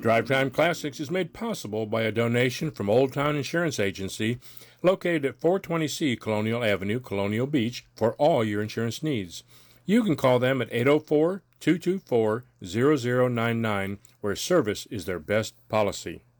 Drive Time Classics is made possible by a donation from Old Town Insurance Agency, located at 420C Colonial Avenue, Colonial Beach, for all your insurance needs. You can call them at 804-224-0099, where service is their best policy.